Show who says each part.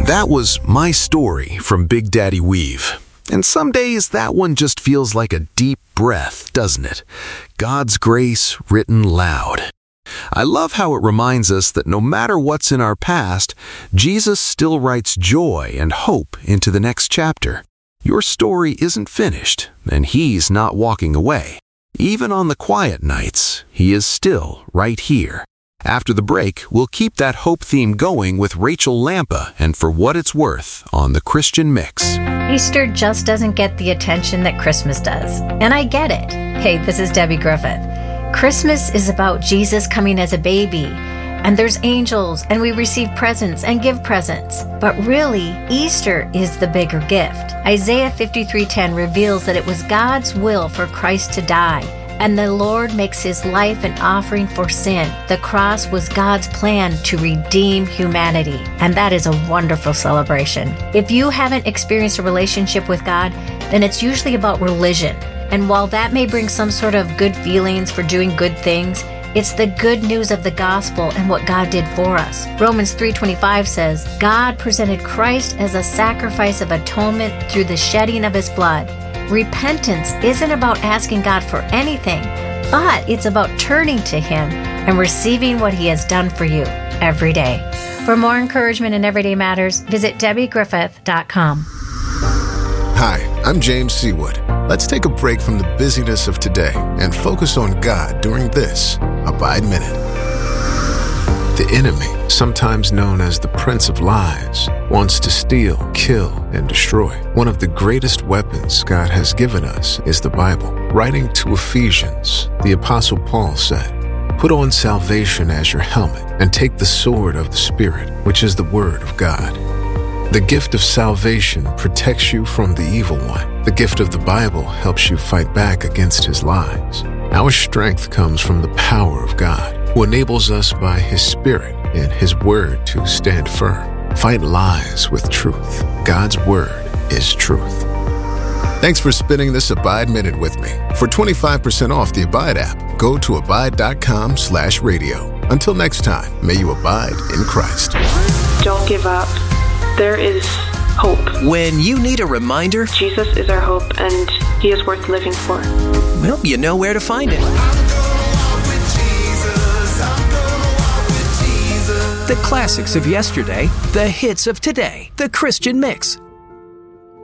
Speaker 1: That was My Story from Big Daddy Weave. And some days that one just feels like a deep breath, doesn't it? God's grace written loud. I love how it reminds us that no matter what's in our past, Jesus still writes joy and hope into the next chapter. Your story isn't finished, and He's not walking away. Even on the quiet nights, He is still right here. After the break, we'll keep that hope theme going with Rachel Lampa and For What It's Worth on The Christian Mix.
Speaker 2: Easter just doesn't get the attention that Christmas does, and I get it. Hey, this is Debbie Griffith. Christmas is about Jesus coming as a baby, and there's angels, and we receive presents and give presents. But really, Easter is the bigger gift. Isaiah 53:10 reveals that it was God's will for Christ to die, and the Lord makes His life an offering for sin. The cross was God's plan to redeem humanity, and that is a wonderful celebration. If you haven't experienced a relationship with God, then it's usually about religion. And while that may bring some sort of good feelings for doing good things, it's the good news of the gospel and what God did for us. Romans 3:25 says, God presented Christ as a sacrifice of atonement through the shedding of His blood. Repentance isn't about asking God for anything, but it's about turning to Him and receiving what He has done for you every day. For more encouragement in everyday matters, visit DebbieGriffith.com.
Speaker 3: Hi, I'm James Seawood. Let's take a break from the busyness of today and focus on God during this Abide Minute. The enemy, sometimes known as the Prince of Lies, wants to steal, kill, and destroy. One of the greatest weapons God has given us is the Bible. Writing to Ephesians, the Apostle Paul said, "Put on salvation as your helmet and take the sword of the Spirit, which is the Word of God." The gift of salvation protects you from the evil one. The gift of the Bible helps you fight back against his lies. Our strength comes from the power of God, who enables us by His Spirit and His Word to stand firm. Fight lies with truth. God's Word is truth. Thanks for spending this Abide Minute with me. For 25% off the Abide app, go to abide.com/radio. Until next time, may you abide in Christ.
Speaker 4: Don't give up. There is hope.
Speaker 5: When you need a reminder,
Speaker 4: Jesus is our hope, and He is worth living for.
Speaker 5: Well, you know where to find it. The classics of yesterday, the hits of today, The Christian Mix.